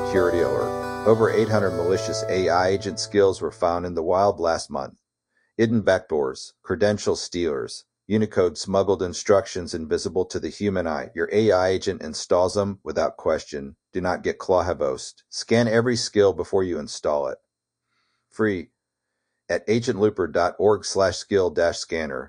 security alert. Over 800 malicious AI agent skills were found in the wild last month. Hidden backdoors, credential stealers, Unicode smuggled instructions invisible to the human eye. Your AI agent installs them without question. Do not get clawhavosed. Scan every skill before you install it. Free at agentlooper.org/skill-scanner.